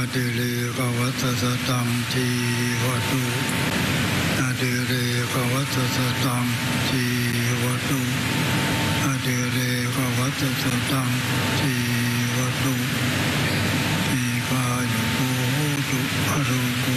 ดิเรกวัตสตังทีวตุอดิเรกวัตสตังทีวตุอดิเรกวัตสตังทีวตุอีกายุโกตุอรุโก